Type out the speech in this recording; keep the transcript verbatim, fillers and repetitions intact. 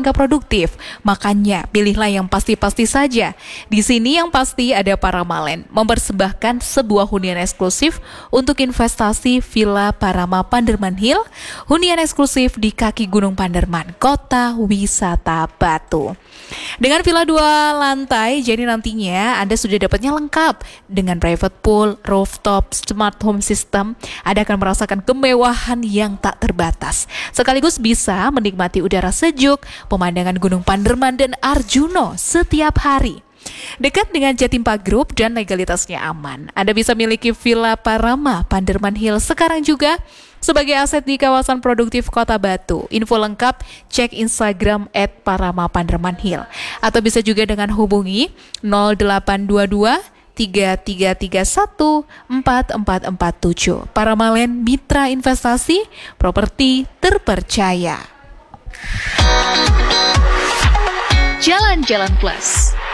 sehingga produktif. Makanya pilihlah yang pasti-pasti saja. Di sini yang pasti ada Paramalen mempersembahkan sebuah hunian eksklusif untuk investasi Villa Parama Panderman Hill, hunian eksklusif di kaki Gunung Panderman, kota wisata Batu. Dengan villa dua lantai, jadi nantinya Anda sudah dapatnya lengkap dengan private pool, rooftop, smart home system. Anda akan merasakan kemewahan yang tak terbatas. Sekaligus bisa menikmati udara sejuk, pemandangan Gunung Panderman dan Arjuno setiap hari. Dekat dengan Jatimpa Group dan legalitasnya aman, Anda bisa miliki Villa Parama Panderman Hill sekarang juga sebagai aset di kawasan produktif Kota Batu. Info lengkap cek Instagram et parama panderman hill atau bisa juga dengan hubungi nol delapan dua dua tiga tiga tiga satu empat empat empat tujuh. Paramalen, mitra investasi properti terpercaya. Jalan-Jalan Plus.